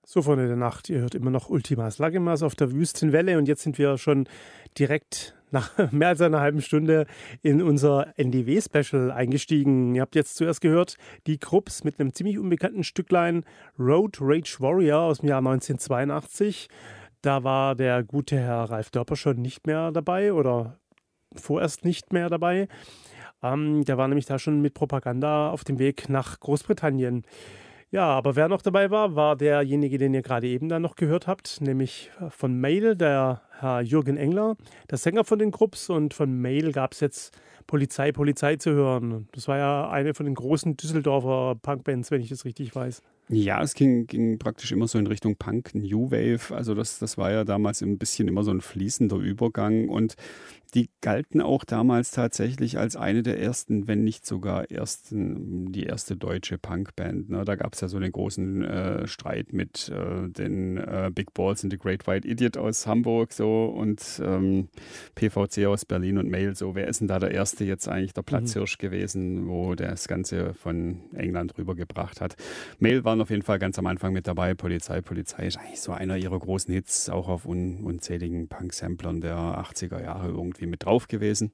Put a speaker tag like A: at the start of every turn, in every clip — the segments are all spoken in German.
A: So, Freunde der Nacht, ihr hört immer noch Ultimas Lagemas auf der Wüstenwelle und jetzt sind wir schon direkt nach mehr als einer halben Stunde in unser NDW-Special eingestiegen. Ihr habt jetzt zuerst gehört die Krupps mit einem ziemlich unbekannten Stücklein Road Rage Warrior aus dem Jahr 1982. Da war der gute Herr Ralf Dörper schon nicht mehr dabei oder vorerst nicht mehr dabei. Der war nämlich da schon mit Propaganda auf dem Weg nach Großbritannien. Ja, aber wer noch dabei war, war derjenige, den ihr gerade eben dann noch gehört habt, nämlich von Mail, der Herr Jürgen Engler, der Sänger von den Krupps. Und von Mail gab es jetzt Polizei, Polizei zu hören. Das war ja eine von den großen Düsseldorfer Punkbands, wenn ich das richtig weiß.
B: Ja, es ging praktisch immer so in Richtung Punk, New Wave. Also das war ja damals ein bisschen immer so ein fließender Übergang. Und die galten auch damals tatsächlich als eine der ersten, wenn nicht sogar die erste deutsche Punkband. Ne? Da gab es ja so den großen Streit mit den Big Balls and the Great White Idiot aus Hamburg so und PVC aus Berlin und Mail. So, wer ist denn da der Erste jetzt eigentlich der Platzhirsch gewesen, wo der das Ganze von England rübergebracht hat? Mail waren auf jeden Fall ganz am Anfang mit dabei. Polizei, Polizei ist eigentlich so einer ihrer großen Hits, auch auf unzähligen Punk-Samplern der 80er Jahre irgendwie mit drauf gewesen.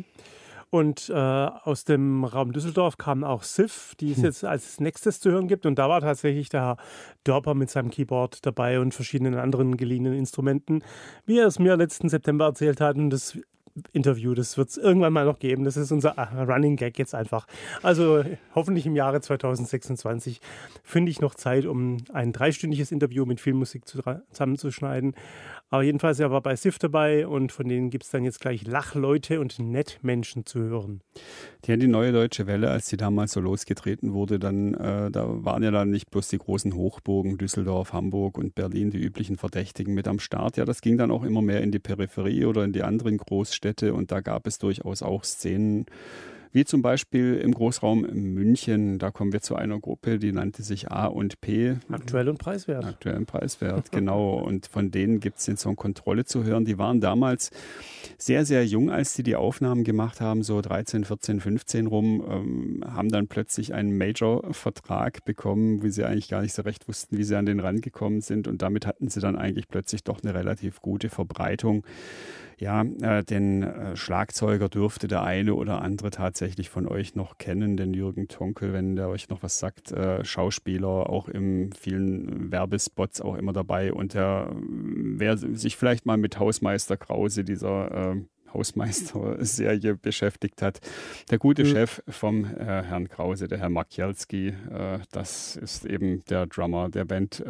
A: Und aus dem Raum Düsseldorf kam auch Sif, die es jetzt als nächstes zu hören gibt. Und da war tatsächlich der Herr Dörper mit seinem Keyboard dabei und verschiedenen anderen geliehenen Instrumenten, wie er es mir letzten September erzählt hat. Und das Interview, das wird es irgendwann mal noch geben. Das ist unser Running Gag jetzt einfach. Also hoffentlich im Jahre 2026 finde ich noch Zeit, um ein 3-stündiges Interview mit viel Musik zusammenzuschneiden. Aber jedenfalls, er war bei Sif dabei und von denen gibt es dann jetzt gleich Lachleute und Nettmenschen zu hören.
B: Die Neue Deutsche Welle, als die damals so losgetreten wurde, dann da waren ja dann nicht bloß die großen Hochburgen, Düsseldorf, Hamburg und Berlin, die üblichen Verdächtigen mit am Start. Ja, das ging dann auch immer mehr in die Peripherie oder in die anderen Großstädte und da gab es durchaus auch Szenen, wie zum Beispiel im Großraum München. Da kommen wir zu einer Gruppe, die nannte sich A und P.
A: Aktuell und preiswert.
B: Aktuell und preiswert, genau. Und von denen gibt es den Song Kontrolle zu hören. Die waren damals sehr, sehr jung, als die Aufnahmen gemacht haben, so 13, 14, 15 rum, haben dann plötzlich einen Major-Vertrag bekommen, wie sie eigentlich gar nicht so recht wussten, wie sie an den rangekommen sind. Und damit hatten sie dann eigentlich plötzlich doch eine relativ gute Verbreitung. Ja, den Schlagzeuger dürfte der eine oder andere tatsächlich von euch noch kennen, den Jürgen Tonkel, wenn der euch noch was sagt. Schauspieler, auch in vielen Werbespots auch immer dabei. Und wer sich vielleicht mal mit Hausmeister Krause, dieser Hausmeister-Serie beschäftigt hat. Der gute Chef vom Herrn Krause, der Herr Makielski, das ist eben der Drummer der Band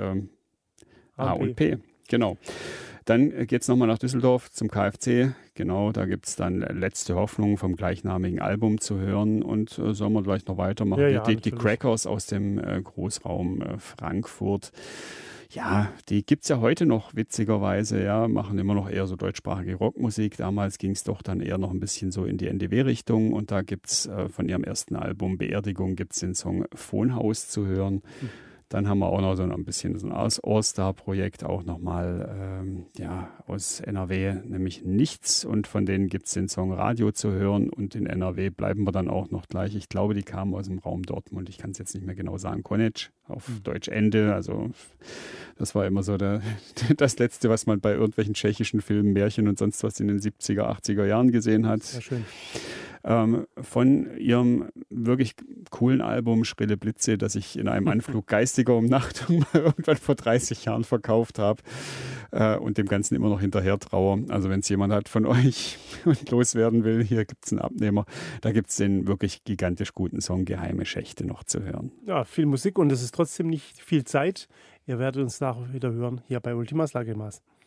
B: A und P. Genau. Dann geht es nochmal nach Düsseldorf zum KFC. Genau, da gibt es dann Letzte Hoffnung vom gleichnamigen Album zu hören. Und sollen wir gleich noch weitermachen?
A: Ja,
B: die Crackers aus dem Großraum Frankfurt. Ja, die gibt es ja heute noch, witzigerweise, ja, machen immer noch eher so deutschsprachige Rockmusik. Damals ging es doch dann eher noch ein bisschen so in die NDW-Richtung. Und da gibt es von ihrem ersten Album Beerdigung gibt's den Song Phonhaus zu hören. Dann haben wir auch noch so ein bisschen so ein All-Star-Projekt auch nochmal aus NRW, nämlich Nichts. Und von denen gibt es den Song Radio zu hören. Und in NRW bleiben wir dann auch noch gleich. Ich glaube, die kamen aus dem Raum Dortmund. Ich kann es jetzt nicht mehr genau sagen. Konec, auf Deutsch Ende. Also das war immer so das Letzte, was man bei irgendwelchen tschechischen Filmen, Märchen und sonst was in den 70er, 80er Jahren gesehen hat.
A: Sehr schön.
B: Von ihrem wirklich coolen Album Schrille Blitze, das ich in einem Anflug geistiger Umnachtung mal irgendwann vor 30 Jahren verkauft habe und dem Ganzen immer noch hinterher traue. Also wenn es jemand hat von euch und loswerden will, hier gibt es einen Abnehmer. Da gibt es den wirklich gigantisch guten Song Geheime Schächte noch zu hören.
A: Ja, viel Musik und es ist trotzdem nicht viel Zeit. Ihr werdet uns nachher wieder hören hier bei Ultimas Lagemas.